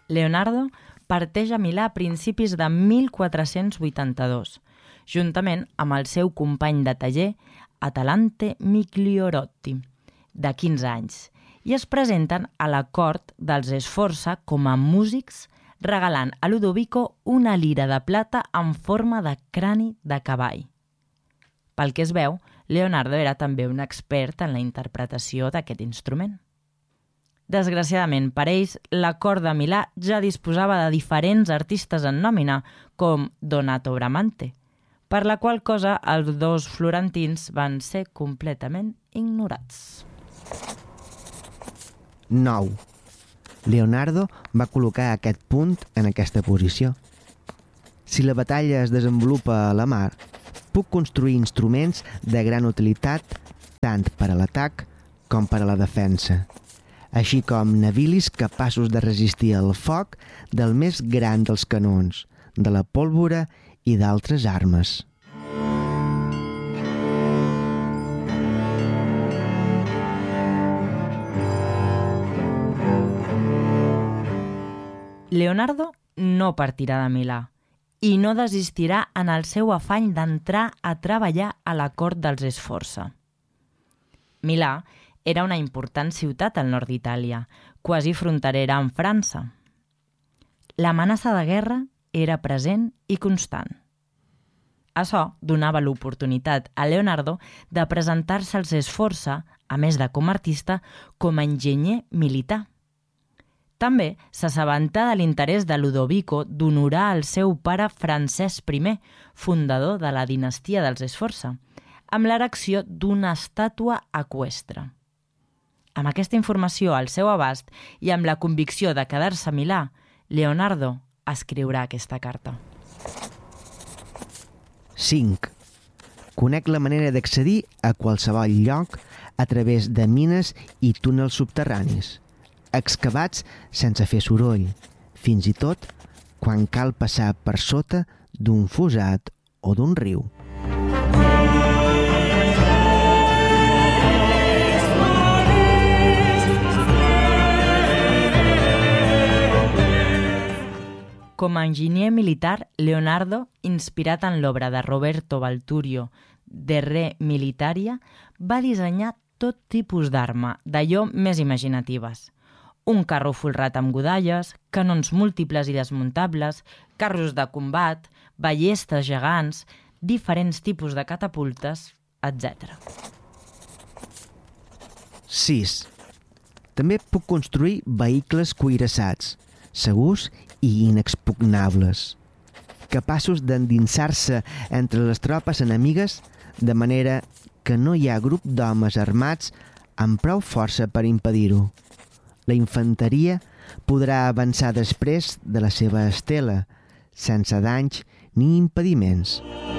Leonardo parteix a Milà a principis de 1482, juntament amb el seu company de taller Atalante Migliorotti, de 15 anys, i es presenten a la cort dels Sforza com a músics, regalant a Ludovico una lira de plata en forma de crani de cavall. Pel que es veu, Leonardo era també un expert en la interpretació d'aquest instrument. Desgraciadament per ells, la cort de Milà ja disposava de diferents artistes en nòmina, com Donato Bramante, per la qual cosa els dos florentins van ser completament ignorats. 9. Leonardo va col·locar aquest punt en aquesta posició. Si la batalla es desenvolupa a la mar, puc construir instruments de gran utilitat tant per a l'atac com per a la defensa, així com navilis capaços de resistir el foc del més gran dels canons, de la pólvora i d'altres armes. Leonardo no partirà de Milà i no desistirà en el seu afany d'entrar a treballar a la cort dels Sforza. Milà era una important ciutat al nord d'Itàlia, quasi fronterera amb França. L'amenaça de guerra era present i constant. Això donava l'oportunitat a Leonardo de presentar-se als Sforza, a més de com a artista, com a enginyer militar. També s'assabentà de l'interès de Ludovico d'honorar el seu pare Francesc I, fundador de la dinastia dels Sforza, amb l'erecció d'una estàtua eqüestre. Amb aquesta informació al seu abast i amb la convicció de quedar-se a Milà, Leonardo escriurà aquesta carta. 5. Conec la manera d'accedir a qualsevol lloc a través de mines i túnels subterranis, excavats sense fer soroll, fins i tot quan cal passar per sota d'un fossat o d'un riu. Com a enginyer militar, Leonardo, inspirat en l'obra de Roberto Balturio, De Re Militaria, va dissenyar tot tipus d'arma, d'allò més imaginatives. Un carro folrat amb godalles, canons múltiples i desmuntables, carros de combat, ballestes gegants, diferents tipus de catapultes, etc. 6. També puc construir vehicles cuirassats, segurs i inexpugnables, capaços d'endinsar-se entre les tropes enemigues de manera que no hi ha grup d'homes armats amb prou força per impedir-ho. La infanteria podrà avançar després de la seva estela, sense danys ni impediments.